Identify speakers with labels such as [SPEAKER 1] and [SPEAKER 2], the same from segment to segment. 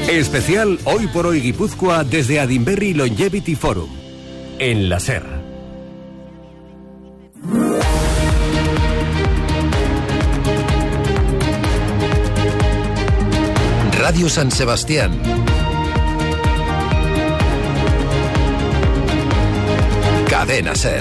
[SPEAKER 1] Especial Hoy por Hoy Guipúzcoa desde Adinberri Longevity Forum, en la SER.
[SPEAKER 2] Radio San Sebastián. Cadena SER.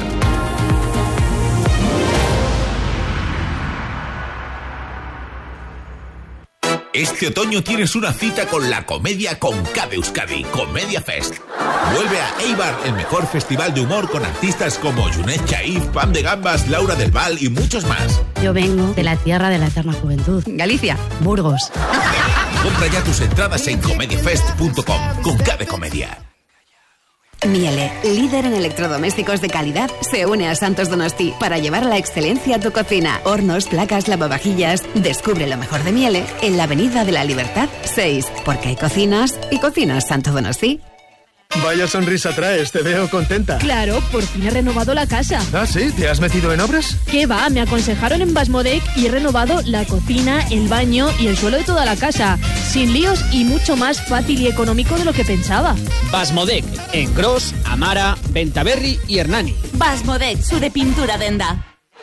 [SPEAKER 3] Este otoño tienes una cita con la comedia con K de Euskadi, Comedia Fest. Vuelve a Eibar, el mejor festival de humor con artistas como Junet Chaif, Pam de Gambas, Laura del Val y muchos más.
[SPEAKER 4] Yo vengo de la tierra de la eterna juventud. Galicia, Burgos.
[SPEAKER 3] Compra ya tus entradas en comediafest.com con K de Comedia.
[SPEAKER 5] Miele, líder en electrodomésticos de calidad, se une a Santos Donosti para llevar la excelencia a tu cocina. Hornos, placas, lavavajillas. Descubre lo mejor de Miele en la Avenida de la Libertad 6, porque hay cocinas y cocinas Santos Donosti.
[SPEAKER 6] Vaya sonrisa traes, te veo contenta.
[SPEAKER 7] Claro, por fin he renovado la casa.
[SPEAKER 6] ¿Ah, sí? ¿Te has metido en obras?
[SPEAKER 7] ¿Qué va? Me aconsejaron en Basmodec y he renovado la cocina, el baño y el suelo de toda la casa. Sin líos y mucho más fácil y económico de lo que pensaba.
[SPEAKER 8] Basmodec, en Gros, Amara, Bentaberri y Hernani.
[SPEAKER 9] Basmodec, su de pintura denda.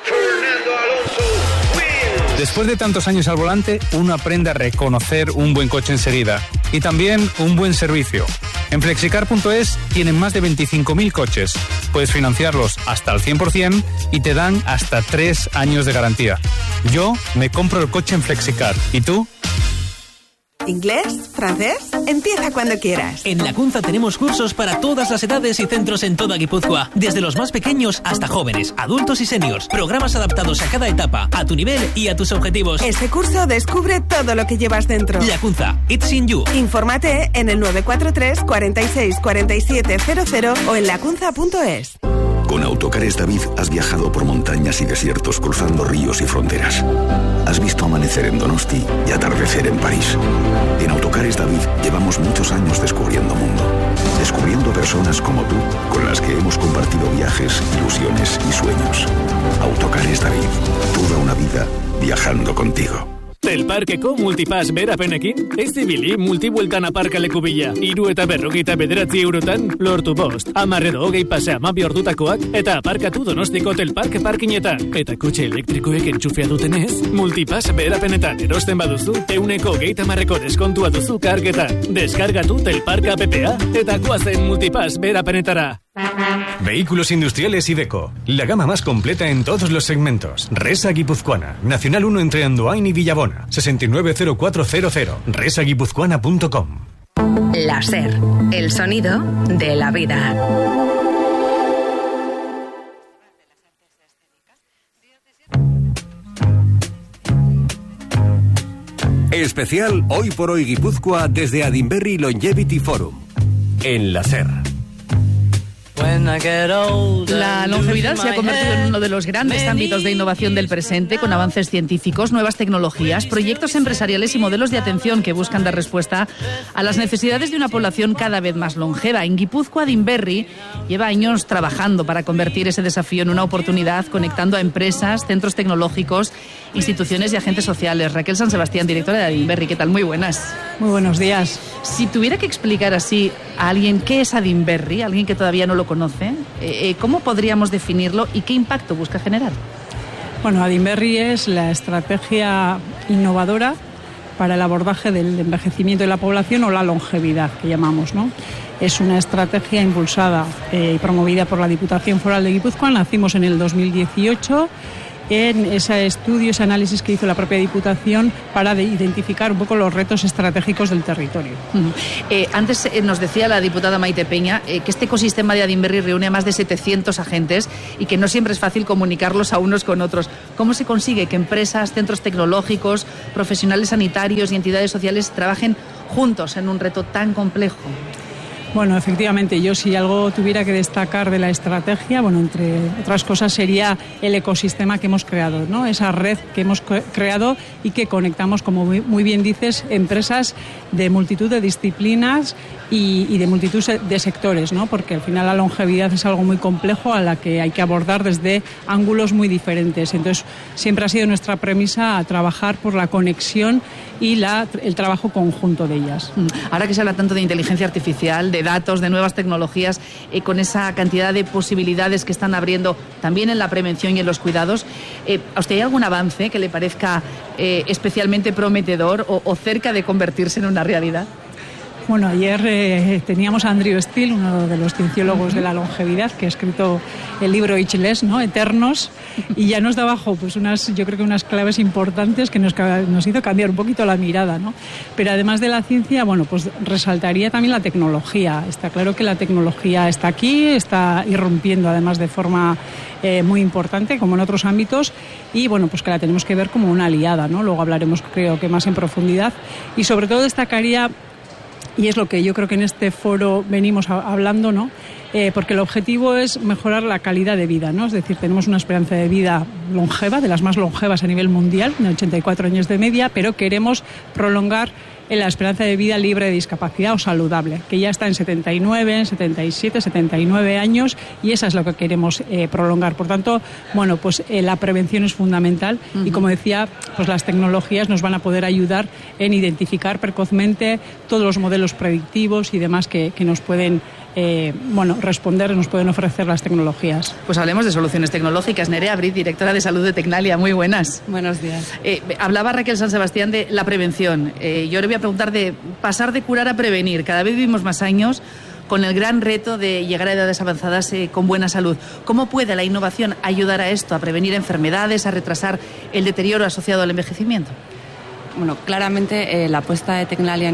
[SPEAKER 10] Después de tantos años al volante, uno aprende a reconocer un buen coche enseguida y también un buen servicio. En Flexicar.es tienen más de 25.000 coches. Puedes financiarlos hasta el 100% y te dan hasta 3 años de garantía. Yo me compro el coche en Flexicar. ¿Y tú?
[SPEAKER 11] ¿Inglés? ¿Francés? Empieza cuando quieras.
[SPEAKER 12] En Lacunza tenemos cursos para todas las edades y centros en toda Guipúzcoa, desde los más pequeños hasta jóvenes, adultos y seniors. Programas adaptados a cada etapa, a tu nivel y a tus objetivos.
[SPEAKER 11] Este curso descubre todo lo que llevas dentro.
[SPEAKER 12] Lacunza, it's in you.
[SPEAKER 11] Infórmate en el 943 46 47 00 o en lacunza.es.
[SPEAKER 13] Con Autocares David has viajado por montañas y desiertos cruzando ríos y fronteras. Has visto amanecer en Donosti y atardecer en París. En Autocares David llevamos muchos años descubriendo mundo. Descubriendo personas como tú, con las que hemos compartido viajes, ilusiones y sueños. Autocares David, toda una vida viajando contigo.
[SPEAKER 14] Del Parkeko Multipass berapenekin, ez zibili multibueltan aparkaleku bila. 350 eurotan lortu bost. 10 edo 20 pase 12 ordutakoak eta aparkatu Donostiko Del Park parkinetan. Eta kotxe elektrikoek entxufea dutenez, Multipass berapenetan erosten baduzu, 30% deskontua duzu kargetan. Deskargatu Del Park appa eta goazen Multipass berapenetara.
[SPEAKER 15] Vehículos industriales Iveco, la gama más completa en todos los segmentos. Resa Guipuzcoana, Nacional 1 entre Andoain y Villabona, 690400, resaguipuzcoana.com.
[SPEAKER 4] La SER, el sonido de la vida.
[SPEAKER 1] Especial Hoy por Hoy Guipúzcoa desde Adinberri Longevity Forum, en la SER.
[SPEAKER 16] La longevidad se ha convertido en uno de los grandes ámbitos de innovación del presente, con avances científicos, nuevas tecnologías, proyectos empresariales y modelos de atención que buscan dar respuesta a las necesidades de una población cada vez más longeva. En Guipúzcoa, Adinberri lleva años trabajando para convertir ese desafío en una oportunidad, conectando a empresas, centros tecnológicos, instituciones y agentes sociales. Raquel San Sebastián, directora de Adinberri, ¿qué tal? Muy buenas.
[SPEAKER 17] Muy buenos días.
[SPEAKER 16] Si tuviera que explicar así a alguien qué es Adinberri, alguien que todavía no lo conoce, ¿cómo podríamos definirlo y qué impacto busca generar?
[SPEAKER 17] Bueno, Adinberri es la estrategia innovadora para el abordaje del envejecimiento de la población o la longevidad, que llamamos, ¿no? Es una estrategia impulsada y promovida por la Diputación Foral de Guipúzcoa. Nacimos en el 2018 en ese estudio, ese análisis que hizo la propia Diputación para identificar un poco los retos estratégicos del territorio.
[SPEAKER 16] Antes nos decía la diputada Maite Peña que este ecosistema de Adinberri reúne a más de 700 agentes y que no siempre es fácil comunicarlos a unos con otros. ¿Cómo se consigue que empresas, centros tecnológicos, profesionales sanitarios y entidades sociales trabajen juntos en un reto tan complejo?
[SPEAKER 17] Bueno, efectivamente, yo si algo tuviera que destacar de la estrategia, bueno, entre otras cosas sería el ecosistema que hemos creado, ¿no? Esa red que hemos creado y que conectamos, como muy bien dices, empresas de multitud de disciplinas y de multitud de sectores, ¿no? Porque al final la longevidad es algo muy complejo a la que hay que abordar desde ángulos muy diferentes. Entonces, siempre ha sido nuestra premisa a trabajar por la conexión y el trabajo conjunto de ellas.
[SPEAKER 16] Ahora que se habla tanto de inteligencia artificial, de datos, de nuevas tecnologías, con esa cantidad de posibilidades que están abriendo también en la prevención y en los cuidados, ¿a usted hay algún avance que le parezca especialmente prometedor o cerca de convertirse en una realidad?
[SPEAKER 17] Bueno, ayer teníamos a Andrew Steele, uno de los cienciólogos de la longevidad, que ha escrito el libro Ageless, ¿no? Eternos, y ya nos da pues yo creo que unas claves importantes que nos hizo cambiar un poquito la mirada, ¿no? Pero además de la ciencia, bueno, pues resaltaría también la tecnología. Está claro que la tecnología está aquí, está irrumpiendo además de forma muy importante, como en otros ámbitos, y bueno, pues que la tenemos que ver como una aliada, ¿no? Luego hablaremos, creo que más en profundidad, y sobre todo destacaría, y es lo que yo creo que en este foro venimos hablando, ¿no? Porque el objetivo es mejorar la calidad de vida, ¿no? Es decir, tenemos una esperanza de vida longeva, de las más longevas a nivel mundial, de 84 años de media, pero queremos prolongar la esperanza de vida libre de discapacidad o saludable, que ya está en 79, 77, 79 años, y esa es lo que queremos prolongar. Por tanto, bueno, pues la prevención es fundamental y, como decía, pues las tecnologías nos van a poder ayudar en identificar precozmente todos los modelos predictivos y demás que nos pueden responder, nos pueden ofrecer las tecnologías.
[SPEAKER 16] Pues hablemos de soluciones tecnológicas. Nerea Brit, directora de Salud de Tecnalia, muy buenas.
[SPEAKER 18] Buenos días.
[SPEAKER 16] Hablaba Raquel San Sebastián de la prevención. Yo le voy a preguntar de pasar de curar a prevenir. Cada vez vivimos más años con el gran reto de llegar a edades avanzadas con buena salud. ¿Cómo puede la innovación ayudar a esto, a prevenir enfermedades, a retrasar el deterioro asociado al envejecimiento?
[SPEAKER 18] Bueno, claramente la apuesta de Tecnalia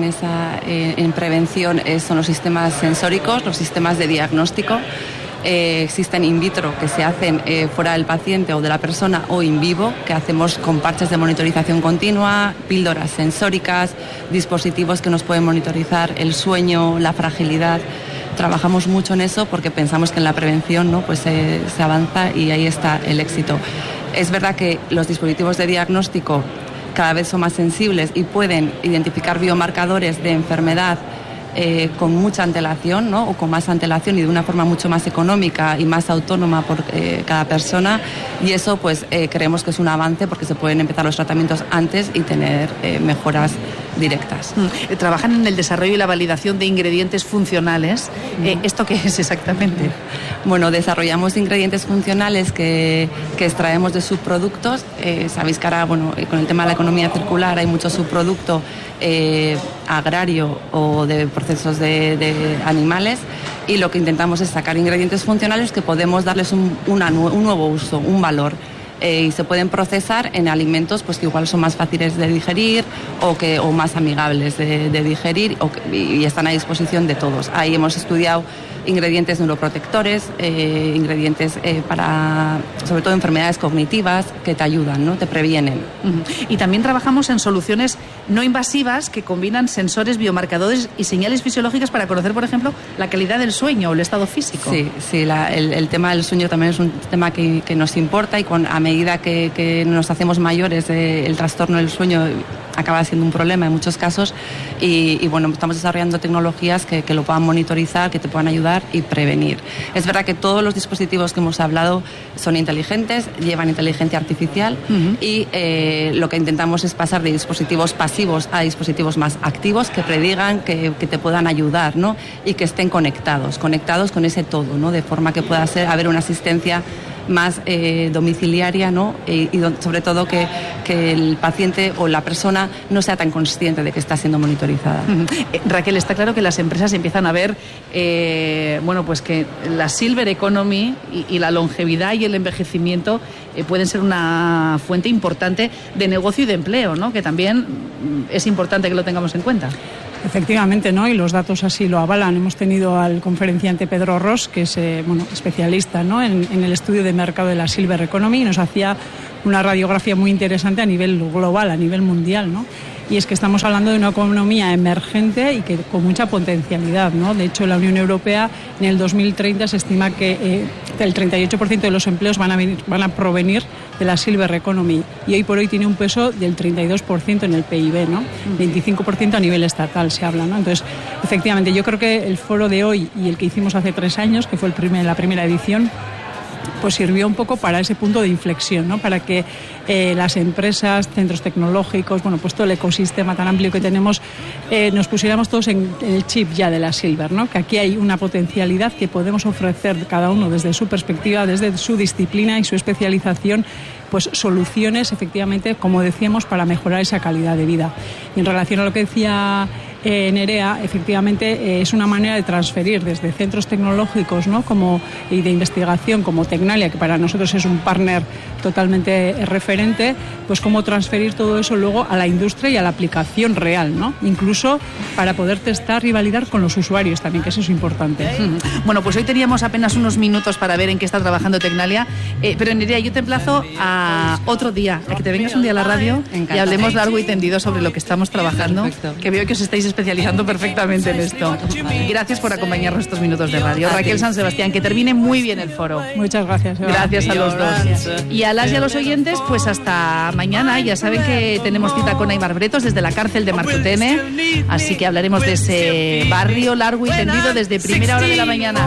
[SPEAKER 18] en prevención son los sistemas sensóricos, los sistemas de diagnóstico. Existen in vitro que se hacen fuera del paciente o de la persona, o in vivo, que hacemos con parches de monitorización continua, píldoras sensóricas, dispositivos que nos pueden monitorizar el sueño, la fragilidad. Trabajamos mucho en eso porque pensamos que en la prevención, ¿no? Pues se avanza y ahí está el éxito. Es verdad que los dispositivos de diagnóstico cada vez son más sensibles y pueden identificar biomarcadores de enfermedad con mucha antelación, ¿no? O con más antelación y de una forma mucho más económica y más autónoma por cada persona, y eso pues creemos que es un avance porque se pueden empezar los tratamientos antes y tener mejoras directas.
[SPEAKER 16] Trabajan en el desarrollo y la validación de ingredientes funcionales. ¿Esto qué es exactamente?
[SPEAKER 18] Bueno, desarrollamos ingredientes funcionales que extraemos de subproductos. Sabéis que ahora, bueno, con el tema de la economía circular hay mucho subproducto agrario o de procesos de animales, y lo que intentamos es sacar ingredientes funcionales que podemos darles un nuevo uso, un valor. Y se pueden procesar en alimentos pues que igual son más fáciles de digerir o más amigables de digerir y están a disposición de todos. Ahí hemos estudiado ingredientes neuroprotectores, ingredientes para, sobre todo, enfermedades cognitivas que te ayudan, ¿no? Te previenen.
[SPEAKER 16] Y también trabajamos en soluciones no invasivas que combinan sensores, biomarcadores y señales fisiológicas para conocer, por ejemplo, la calidad del sueño o el estado físico.
[SPEAKER 18] Sí, el tema del sueño también es un tema que nos importa, y a medida que nos hacemos mayores, el trastorno del sueño acaba siendo un problema en muchos casos, y bueno, estamos desarrollando tecnologías que lo puedan monitorizar, que te puedan ayudar y prevenir. Es verdad que todos los dispositivos que hemos hablado son inteligentes, llevan inteligencia artificial, y lo que intentamos es pasar de dispositivos pasivos a dispositivos más activos que predigan, que te puedan ayudar, ¿no? Y que estén conectados con ese todo, ¿no? De forma que pueda haber una asistencia más domiciliaria, ¿no? Y sobre todo que el paciente o la persona no sea tan consciente de que está siendo monitorizada.
[SPEAKER 16] Raquel, está claro que las empresas empiezan a ver pues que la Silver Economy y la longevidad y el envejecimiento pueden ser una fuente importante de negocio y de empleo, ¿no? Que también es importante que lo tengamos en cuenta.
[SPEAKER 17] Efectivamente, ¿no? Y los datos así lo avalan. Hemos tenido al conferenciante Pedro Ros, que es especialista, ¿no? en el estudio de mercado de la Silver Economy, y nos hacía una radiografía muy interesante a nivel global, a nivel mundial, ¿no? Y es que estamos hablando de una economía emergente y que con mucha potencialidad, ¿no? De hecho, en la Unión Europea en el 2030 se estima que el 38% de los empleos van a provenir de la Silver Economy, y hoy por hoy tiene un peso del 32% en el PIB, ¿no? 25% a nivel estatal se habla, ¿no? Entonces, efectivamente, yo creo que el foro de hoy y el que hicimos hace 3 años, que fue la primera edición, pues sirvió un poco para ese punto de inflexión, ¿no? Para que las empresas, centros tecnológicos, bueno, pues todo el ecosistema tan amplio que tenemos, nos pusiéramos todos en el chip ya de la Silver, ¿no? Que aquí hay una potencialidad que podemos ofrecer cada uno desde su perspectiva, desde su disciplina y su especialización, pues soluciones, efectivamente, como decíamos, para mejorar esa calidad de vida. Y en relación a lo que decía Nerea, efectivamente es una manera de transferir desde centros tecnológicos, ¿no? Y de investigación como Tecnalia, que para nosotros es un partner totalmente referente, pues cómo transferir todo eso luego a la industria y a la aplicación real, ¿no? Incluso para poder testar y validar con los usuarios también, que eso es importante.
[SPEAKER 16] Bueno, pues hoy teníamos apenas unos minutos para ver en qué está trabajando Tecnalia, pero Nerea, yo te emplazo a otro día, a que te vengas un día a la radio y hablemos largo y tendido sobre lo que estamos trabajando. Perfecto. Que veo que os estáis especializando perfectamente en esto. Gracias por acompañarnos estos minutos de radio. Raquel San Sebastián, que termine muy bien el foro.
[SPEAKER 17] Muchas gracias.
[SPEAKER 16] Gracias a los dos. Y a las y a los oyentes, pues hasta mañana. Ya saben que tenemos cita con Aibar Bretos desde la cárcel de Marcutene, así que hablaremos de ese barrio largo y tendido desde primera hora de la mañana.